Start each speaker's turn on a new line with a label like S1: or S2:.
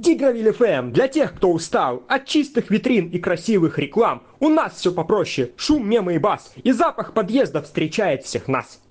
S1: Тигровиль ФМ для тех, кто устал от чистых витрин и красивых реклам. У нас все попроще, шум, мемы и бас, и запах подъезда встречает всех нас.